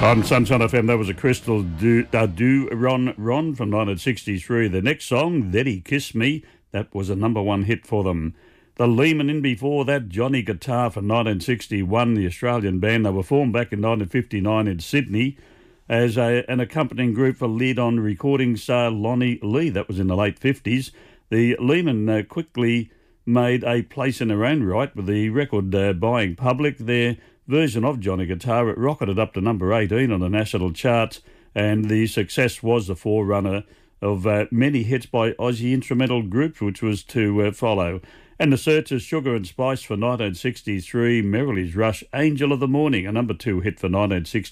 On Sunshine FM, that was a Crystal Ron from 1963. The next song, Then He Kissed Me, that was a number one hit for them. The Lehman in before that, Johnny Guitar from 1961, the Australian band. They were formed back in 1959 in Sydney as an accompanying group for lead-on recording star Lonnie Lee. That was in the late 50s. The Lehman quickly made a place in their own right with the record-buying public. Their version of Johnny Guitar, it rocketed up to number 18 on the national charts, and the success was the forerunner of many hits by Aussie instrumental groups, which was to follow. And the Searchers, Sugar and Spice for 1963, Merrily's Rush, Angel of the Morning, a number 2 hit for 1960.